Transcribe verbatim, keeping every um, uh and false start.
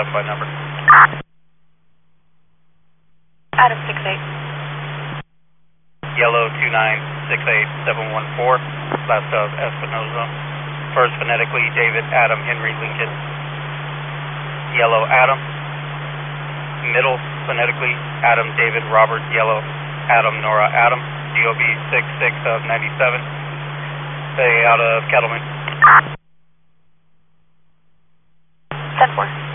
by number. Adam six eight. Yellow two nine six eight seven one four, last of Espinosa. First phonetically, David Adam Henry Lincoln. Yellow Adam. Middle phonetically, Adam David Robert Yellow Adam Nora Adam. D O B six six of ninety-seven. Stay out of Kettleman. ten four.